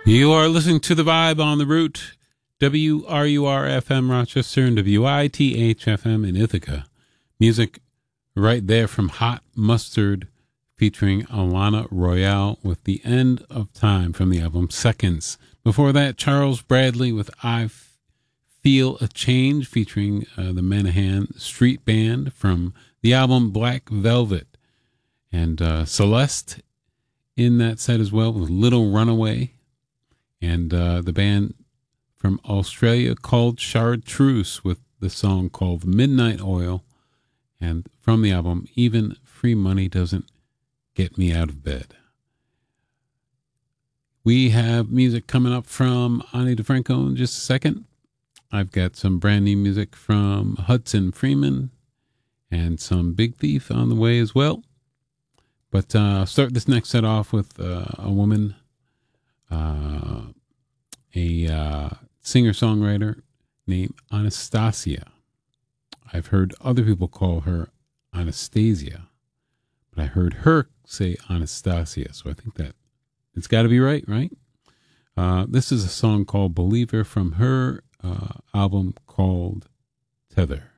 You are listening to The Vibe on the Root, WRUR-FM Rochester and WITH-FM in Ithaca. Music right there from Hot Mustard featuring Alana Royale with The End of Time from the album Seconds. Before that, Charles Bradley with I Feel a Change featuring the Manahan Street Band from the album Black Velvet. And Celeste in that set as well with Little Runaway. And the band from Australia called Chartreuse with the song called Midnight Oil. And from the album, Even Free Money Doesn't Get Me Out of Bed. We have music coming up from Ani DeFranco in just a second. I've got some brand new music from Hudson Freeman and some Big Thief on the way as well. But I'll start this next set off with a woman, a singer-songwriter named Anastasia. I've heard other people call her Anastasia, but I heard her say Anastasia, so I think that it's got to be right? This is a song called Believer from her album called Tether.